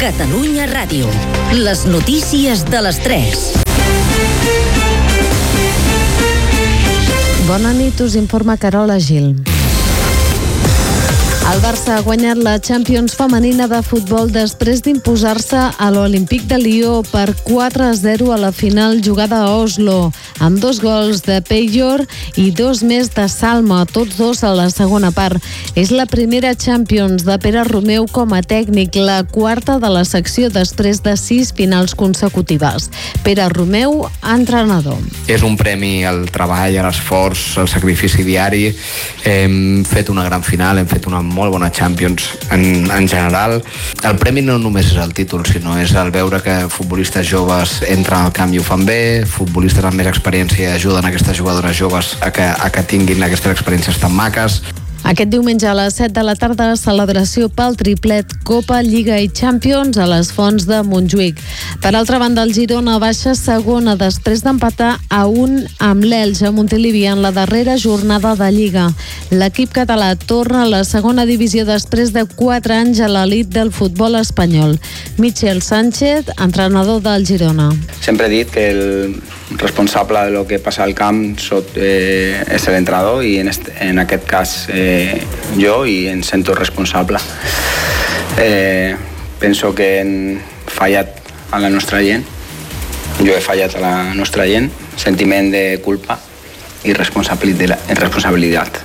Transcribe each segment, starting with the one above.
Catalunya Ràdio. Les notícies de les 3. Bona nit, us informa Carola Gil. El Barça ha guanyat la Champions femenina de futbol després d'imposar-se a l'Olímpic de Lió per 4-0 a la final jugada a Oslo, amb 2 gols de Pejor i 2 més de Salma, tots 2 a la segona part. És la primera Champions de Pere Romeu com a tècnic, la quarta de la secció després de 6 finals consecutives. Pere Romeu, entrenador. És un premi al treball, a l'esforç, al sacrifici diari. Hem fet una gran final, hem fet una molt bona Champions en general. El premi no només és el títol, sinó és el veure que futbolistes joves entren al camp i ho fan bé, futbolistes amb més experiència ajuden aquestes jugadores joves a que tinguin aquestes experiències tan maques. Aquest diumenge a les 7 de la tarda, celebració pel triplet Copa, Lliga i Champions a les Fonts de Montjuïc. Per altra banda, el Girona baixa segona després d'empatar a 1 amb l'Elx a Montilivi en la darrera jornada de Lliga. L'equip català torna a la segona divisió després de 4 anys a l'elit del futbol espanyol. Michel Sánchez, entrenador del Girona. Sempre he dit que el responsable de lo que passa al camp és l'entrenador i en aquest cas jo, i em sento responsable. Penso que hem fallat a la nostra gent, jo he fallat a la nostra gent, sentiment de culpa i responsabilitat.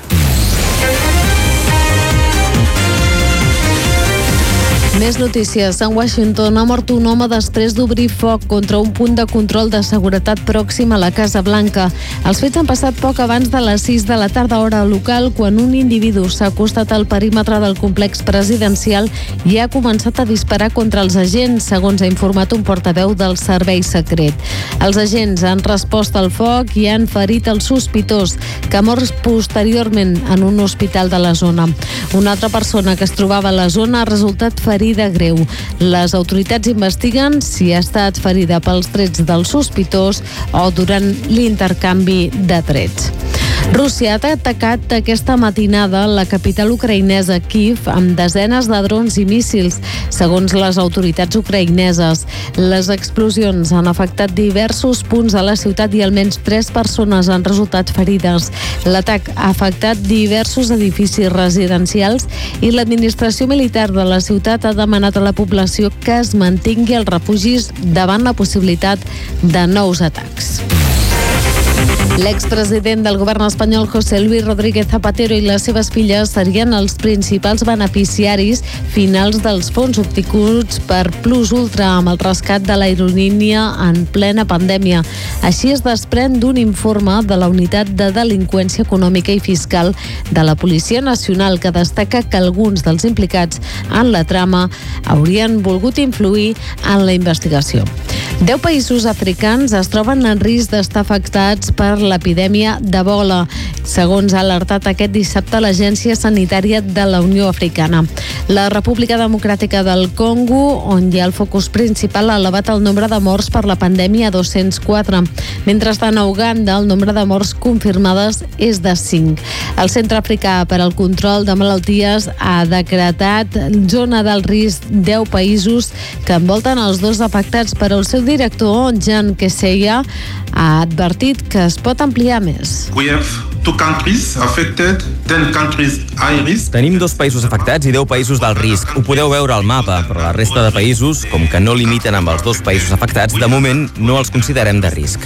Més notícies. En Washington ha mort un home després d'obrir foc contra un punt de control de seguretat pròxim a la Casa Blanca. Els fets han passat poc abans de les 6 de la tarda hora local, quan un individu s'ha acostat al perímetre del complex presidencial i ha començat a disparar contra els agents, segons ha informat un portaveu del servei secret. Els agents han respost al foc i han ferit el sospitós, que ha mort posteriorment en un hospital de la zona. Una altra persona que es trobava a la zona ha resultat ferida greu. Les autoritats investiguen si ha estat ferida pels trets del sospitós o durant l'intercanvi de trets. Rússia ha atacat aquesta matinada la capital ucraïnesa, Kyiv, amb desenes de drons i míssils, segons les autoritats ucraïneses. Les explosions han afectat diversos punts de la ciutat i almenys 3 persones han resultat ferides. L'atac ha afectat diversos edificis residencials i l'administració militar de la ciutat ha demanat a la població que es mantingui als refugis davant la possibilitat de nous atacs. L'expresident del govern espanyol, José Luis Rodríguez Zapatero, i les seves filles serien els principals beneficiaris finals dels fons obtinguts per Plus Ultra amb el rescat de l'aerolínia en plena pandèmia. Així es desprèn d'un informe de la Unitat de Delinqüència Econòmica i Fiscal de la Policia Nacional, que destaca que alguns dels implicats en la trama haurien volgut influir en la investigació. 10 països africans es troben en risc d'estar afectats per l'epidèmia d'Ebola, segons ha alertat aquest dissabte l'Agència Sanitària de la Unió Africana. La República Democràtica del Congo, on hi ha el focus principal, ha elevat el nombre de morts per la pandèmia a 204. Mentrestant, a Uganda, el nombre de morts confirmades és de 5. El Centre Africà per al Control de Malalties ha decretat zona del risc 10 països que envolten els 2 afectats, però el seu director, Jan Keseya, ha advertit que es pot ampliar més. Tenim 2 països afectats i 10 països d'alt risc. Ho podeu veure al mapa, però la resta de països, com que no limiten amb els 2 països afectats, de moment no els considerem de risc.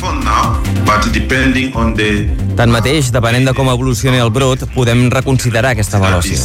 Tanmateix, depenent de com evolucioni el brot, podem reconsiderar aquesta avaluació.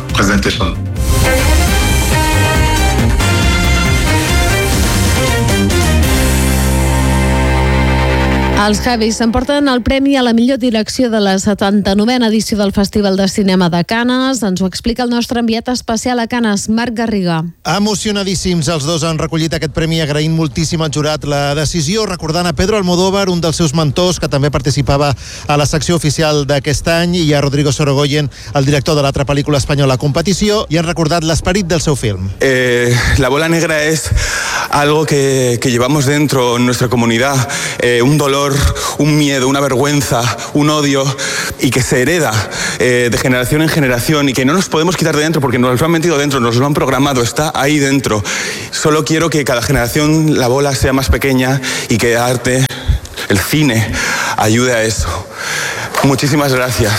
Els Javis s'emporten el premi a la millor direcció de la 79a edició del Festival de Cinema de Canes. Ens ho explica el nostre enviat especial a Canes, Marc Garriga. Emocionadíssims els 2 han recollit aquest premi, agraint moltíssim al jurat la decisió, recordant a Pedro Almodóvar, un dels seus mentors, que també participava a la secció oficial d'aquest any, i a Rodrigo Sorogoyen, el director de l'altra pel·lícula espanyola Competició, i han recordat l'esperit del seu film. La bola negra es algo que llevamos dentro en nuestra comunidad, un dolor, un miedo, una vergüenza, un odio, y que se hereda de generación en generación y que no nos podemos quitar de dentro porque nos lo han metido dentro, nos lo han programado, está ahí dentro. Solo quiero que cada generación la bola sea más pequeña y que el arte, el cine, ayude a eso. Muchísimas gracias.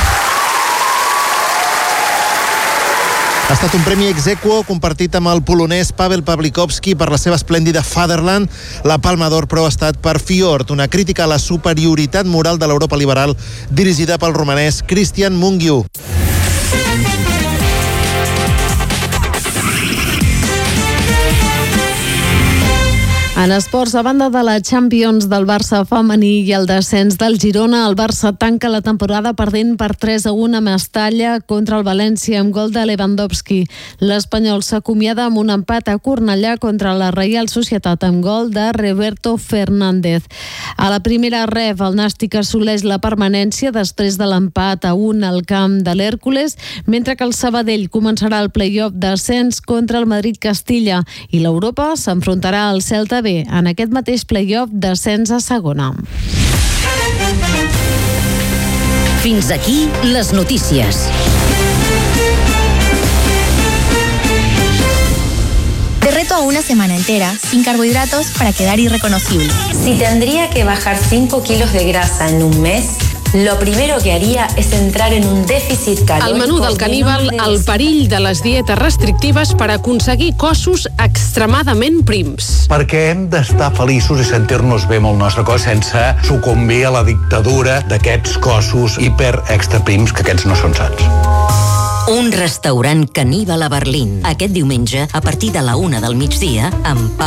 Ha estat un premi ex aequo compartit amb el polonès Paweł Pawlikowski per la seva esplèndida Fatherland. La Palma d'Or, però, ha estat per Fjord, una crítica a la superioritat moral de l'Europa liberal dirigida pel romanès Christian Mungiu. En esports, a banda de la Champions del Barça femení i el descens del Girona, el Barça tanca la temporada perdent per 3-1 a Mestalla contra el València amb gol de Lewandowski. L'Espanyol s'acomiada amb un empat a Cornellà contra la Reial Societat amb gol de Roberto Fernández. A la primera ref, el Nàstic assoleix la permanència després de l'empat a 1 al camp de l'Hèrcules, mentre que el Sabadell començarà el play-off d'ascens contra el Madrid-Castilla i l'Europa s'enfrontarà al Celta B en aquest mateix play-off d'ascens a segona. Fins aquí les notícies. Te reto a una semana entera sin carbohidratos para quedar irreconocible. Si tendría que bajar 5 kilos de grasa en un mes, lo primero que haría es entrar en un déficit calórico. El menú del caníbal, el perill de les dietes restrictives per aconseguir cossos extremadament prims. Perquè hem d'estar feliços i sentir-nos bé amb el nostre cos sense sucumbir a la dictadura d'aquests cossos hiper extra prims, que aquests no són sants. Un restaurant caníbal a Berlín. Aquest diumenge, a partir de la 1 del migdia, amb